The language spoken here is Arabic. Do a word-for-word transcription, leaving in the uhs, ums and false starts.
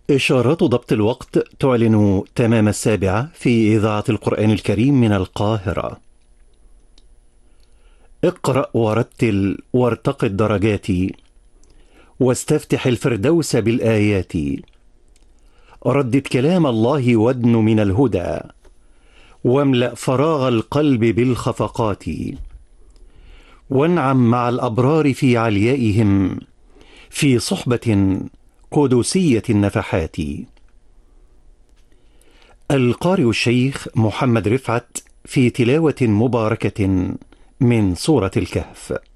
إشارات ضبط الوقت تعلن تمام السابعة في إذاعة القرآن الكريم من القاهرة. اقرأ ورتل وارتق الدرجات، واستفتح الفردوس بالآيات. ردد كلام الله وادن من الهدى، واملأ فراغ القلب بالخفقات. وانعم مع الأبرار في عليائهم، في صحبة قدسية النفحات. القارئ الشيخ محمد رفعت في تلاوة مباركة من سورة الكهف.